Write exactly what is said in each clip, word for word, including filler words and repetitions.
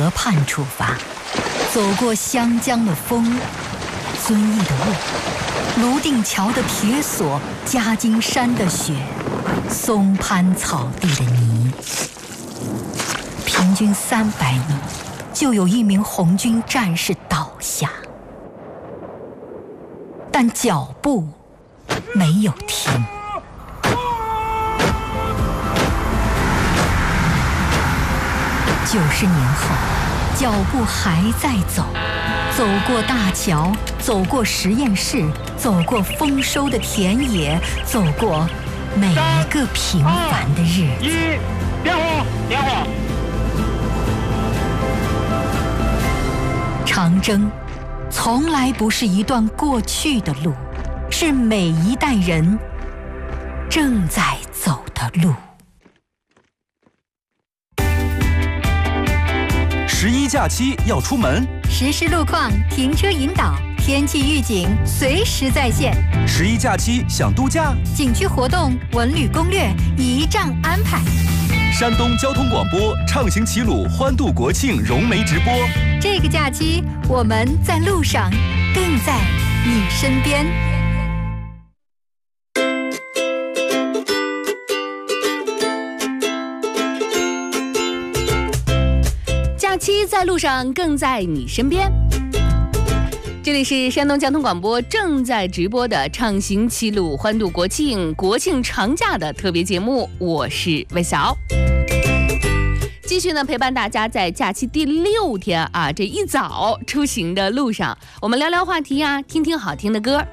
河畔出发，走过湘江的风，遵义的雾，泸定桥的铁索，夹金山的雪，松潘草地的泥。平均三百米，就有一名红军战士倒下，但脚步没有停。九十年后，脚步还在走，走过大桥，走过实验室，走过丰收的田野，走过每一个平凡的日子。 一，点火，点火。 长征从来不是一段过去的路，是每一代人正在走的路。 十一假期要出门， 实时路况、停车引导、天气预警随时在线。 十一假期想度假， 景区活动、文旅攻略一仗安排。 山东交通广播畅行齐鲁欢度国庆融媒直播。 这个假期我们在路上，更在你身边。 假期在路上，更在你身边。这里是山东交通广播正在直播的畅行齐鲁欢度国庆国庆长假的特别节目，我是魏晓。继续呢陪伴大家在假期第六天啊，这一早出行的路上，我们聊聊话题啊，听听好听的歌。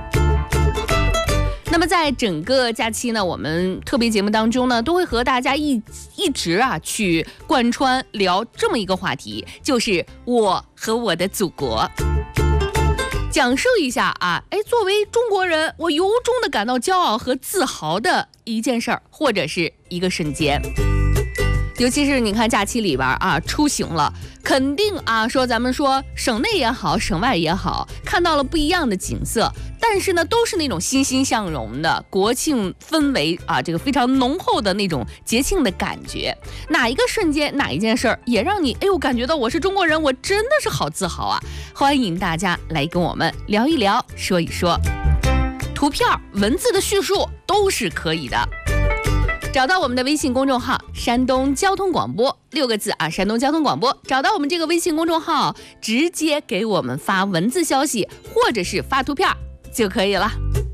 那么在整个假期呢，我们特别节目当中呢，都会和大家一一直啊去贯穿聊这么一个话题，就是我和我的祖国。讲述一下啊，哎，作为中国人，我由衷的感到骄傲和自豪的一件事儿，或者是一个瞬间。尤其是你看假期里边啊，出行了，肯定啊说咱们说省内也好，省外也好，看到了不一样的景色，但是呢，都是那种欣欣向荣的国庆氛围啊，这个非常浓厚的那种节庆的感觉。哪一个瞬间，哪一件事儿，也让你哎呦感觉到我是中国人，我真的是好自豪啊！欢迎大家来跟我们聊一聊，说一说，图片、文字的叙述都是可以的。找到我们的微信公众号山东交通广播六个字啊，山东交通广播，找到我们这个微信公众号，直接给我们发文字消息或者是发图片就可以了。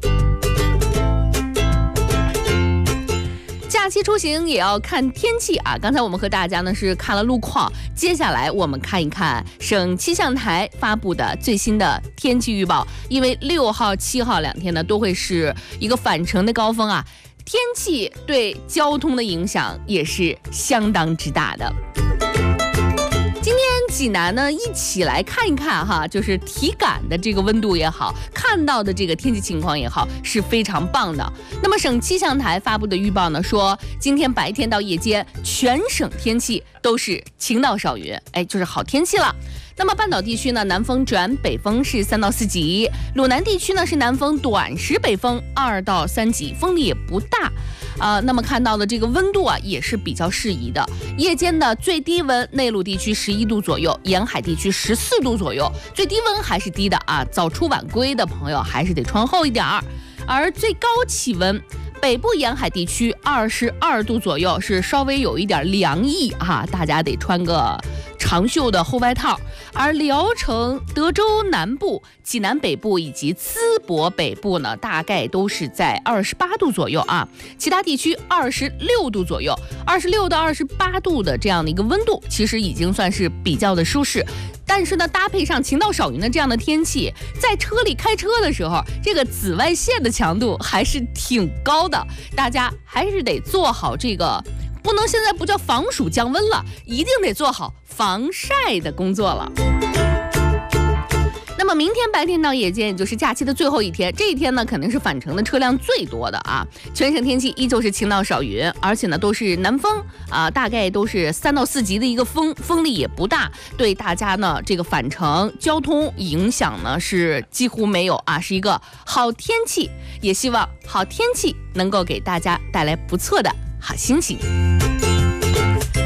假期出行也要看天气啊，刚才我们和大家呢是看了路况，接下来我们看一看省气象台发布的最新的天气预报，因为六号七号两天呢都会是一个返程的高峰啊，天气对交通的影响也是相当之大的。今天济南呢，一起来看一看哈，就是体感的这个温度也好，看到的这个天气情况也好，是非常棒的。那么省气象台发布的预报呢，说今天白天到夜间，全省天气都是晴到少云，哎，就是好天气了。那么半岛地区呢，南风转北风是三到四级；鲁南地区呢是南风短时北风二到三级，风力也不大。啊、呃，那么看到的这个温度啊，也是比较适宜的。夜间的最低温，内陆地区十一度左右，沿海地区十四度左右，最低温还是低的啊。早出晚归的朋友还是得穿厚一点儿。而最高气温，北部沿海地区二十二度左右，是稍微有一点凉意啊，大家得穿个长袖的厚外套。而聊城、德州南部、济南北部以及淄博北部呢，大概都是在二十八度左右啊，其他地区二十六度左右，二十六到二十八度的这样的一个温度，其实已经算是比较的舒适。但是呢，搭配上晴到少云的这样的天气，在车里开车的时候，这个紫外线的强度还是挺高的，大家还是得做好这个，不能现在不叫防暑降温了，一定得做好防晒的工作了。那么明天白天到夜间，也就是假期的最后一天，这一天呢肯定是返程的车辆最多的啊。全省天气依旧是晴到少云，而且呢都是南风啊，大概都是三到四级的一个风，风力也不大，对大家呢这个返程交通影响呢是几乎没有啊，是一个好天气。也希望好天气能够给大家带来不错的好心情。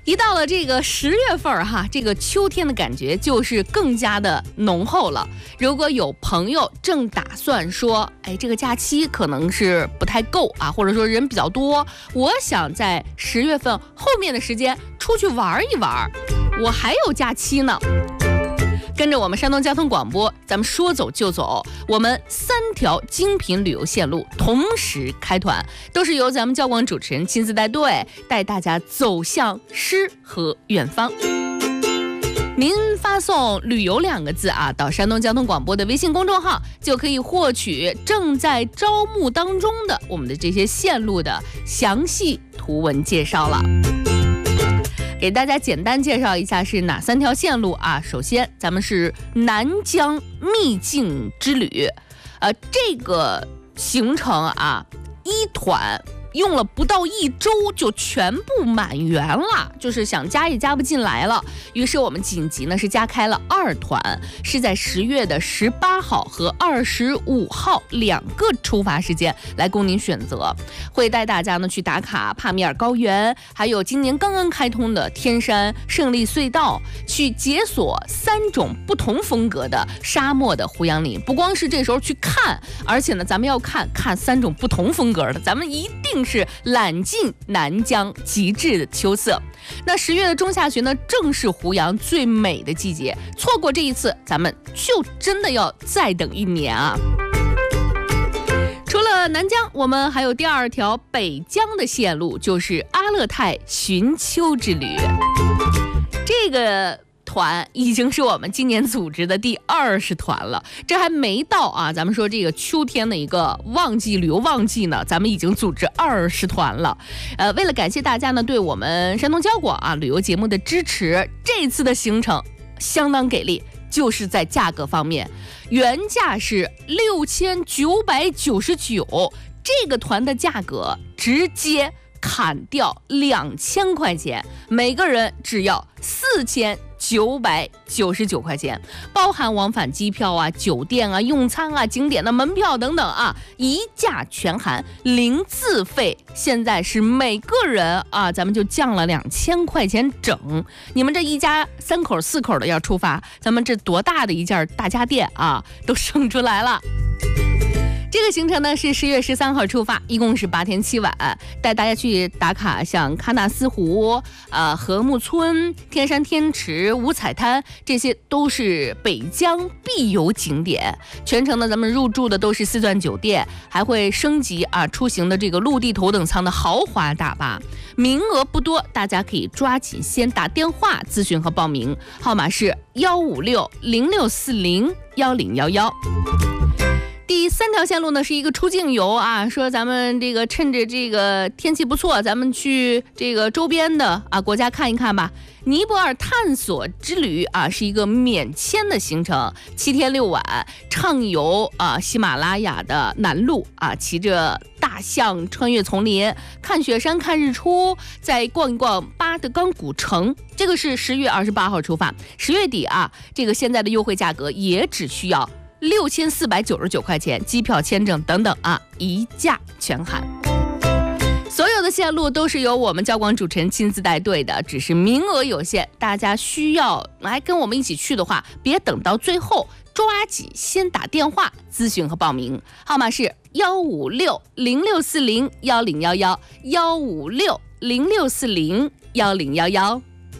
一到了这个十月份哈，这个秋天的感觉就是更加的浓厚了。如果有朋友正打算说，哎，这个假期可能是不太够啊，或者说人比较多，我想在十月份后面的时间出去玩一玩，我还有假期呢。跟着我们山东交通广播，咱们说走就走，我们三条精品旅游线路同时开团，都是由咱们交广主持人亲自带队，带大家走向诗和远方。您发送旅游两个字啊到山东交通广播的微信公众号，就可以获取正在招募当中的我们的这些线路的详细图文介绍了。给大家简单介绍一下是哪三条线路啊？首先，咱们是南疆秘境之旅，呃，这个行程啊，一团用了不到一周就全部满员了，就是想加也加不进来了。于是我们紧急呢是加开了二团，是在十月的十八号和二十五号两个出发时间来供您选择，会带大家呢去打卡帕米尔高原，还有今年刚刚开通的天山胜利隧道，去解锁三种不同风格的沙漠的胡杨林。不光是这时候去看，而且呢咱们要看看三种不同风格的，咱们一定是揽尽南疆极致的秋色。那十月的中下旬呢，正是胡杨最美的季节，错过这一次，咱们就真的要再等一年啊！除了南疆，我们还有第二条北疆的线路，就是阿勒泰寻秋之旅。这个团已经是我们今年组织的第二十团了，这还没到啊！咱们说这个秋天的一个旺季，旅游旺季呢，咱们已经组织二十团了。呃，为了感谢大家呢对我们山东交广啊旅游节目的支持，这次的行程相当给力，就是在价格方面，原价是六千九百九十九，这个团的价格直接砍掉两千块钱，每个人只要四千九百九十九块钱，包含往返机票啊、酒店啊、用餐啊、景点的门票等等啊，一价全含，零自费。现在是每个人啊，咱们就降了两千块钱整。你们这一家三口四口的要出发，咱们这多大的一件大家电啊，都省出来了。这个行程呢是十月十三号出发，一共是八天七晚，带大家去打卡像喀纳斯湖、呃禾木村、天山天池、五彩滩，这些都是北疆必游景点。全程呢，咱们入住的都是四钻酒店，还会升级啊出行的这个陆地头等舱的豪华大巴。名额不多，大家可以抓紧先打电话咨询和报名，号码是幺五六零六四零幺零幺幺。第三条线路呢是一个出境游啊，说咱们这个趁着这个天气不错，咱们去这个周边的啊国家看一看吧。尼泊尔探索之旅啊是一个免签的行程，七天六晚，畅游啊喜马拉雅的南麓啊，骑着大象穿越丛林，看雪山看日出，再逛一逛巴德冈古城。这个是十月二十八号出发，十月底啊，这个现在的优惠价格也只需要六千四百九十九块钱，机票、签证等等啊，一价全含。所有的线路都是由我们交广主持人亲自带队的，只是名额有限，大家需要来跟我们一起去的话，别等到最后，抓紧先打电话咨询和报名，号码是幺五六零六四零幺零幺幺幺五六零六四零幺零幺幺。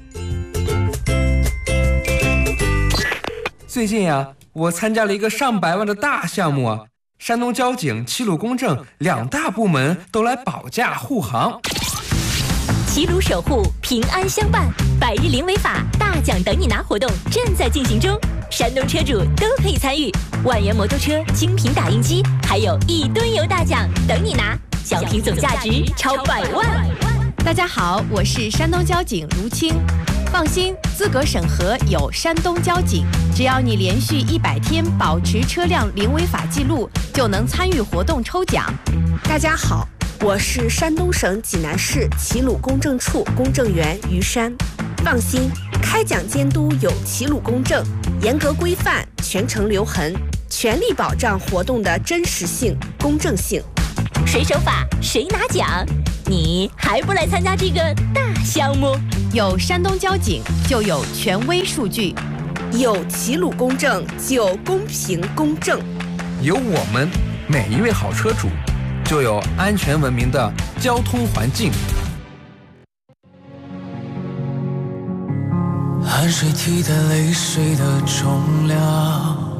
最近呀、啊，我参加了一个上百万的大项目啊，山东交警、齐鲁公证两大部门都来保驾护航。 齐鲁守护，平安相伴，百日零违法大奖等你拿活动正在进行中，山东车主都可以参与，万元摩托车、精品打印机，还有一吨油大奖等你拿，奖品总价值超百万。 大家好，我是山东交警卢青。放心，资格审核有山东交警，只要你连续一百天保持车辆零违法记录，就能参与活动抽奖。 大家好，我是山东省济南市齐鲁公证处公证员于山。放心，开奖监督有齐鲁公证，严格规范，全程留痕，全力保障活动的真实性、公正性。 谁守法谁拿奖， 你还不来参加这个大项目？ 有山东交警就有权威数据， 有齐鲁公正就公平公正， 有我们每一位好车主，就有安全文明的交通环境。 汗水替代泪水的重量。